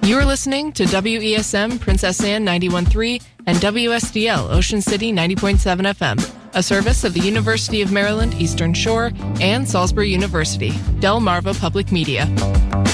You are listening to WESM Princess Anne 91.3 and WSDL Ocean City 90.7 FM, a service of the University of Maryland Eastern Shore and Salisbury University, Delmarva Public Media.